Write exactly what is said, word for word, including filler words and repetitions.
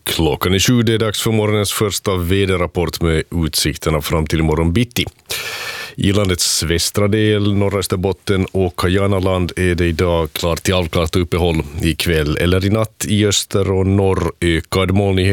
Klockan är sju, det är dags för morgonens första väderrapport med utsikterna fram till imorgon bitti. I landets västra del, norra Österbotten och Kajanaland är det idag klart till avklart uppehåll. Ikväll eller i natt i öster och norr ökad molnighet.